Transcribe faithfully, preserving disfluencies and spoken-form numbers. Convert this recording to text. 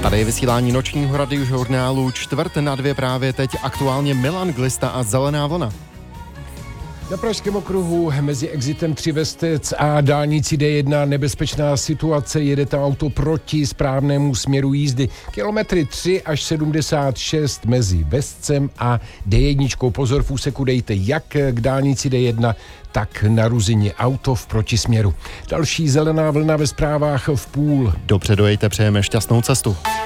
Tady je vysílání nočního radiožurnálu čtvrt na dvě právě teď aktuálně Milan Glista a Zelená vlna. Na Pražském okruhu mezi exitem Tři-Vestec a dálnicí D jedna nebezpečná situace, jede tam auto proti správnému směru jízdy. Kilometry tři až sedmdesát šest mezi Vestcem a D jedna. Pozor, v úseku dejte jak k dálnici D jedna, tak na Ruzyni auto v protisměru. Další Zelená vlna ve zprávách v půl. Dobře dojejte, přejeme šťastnou cestu.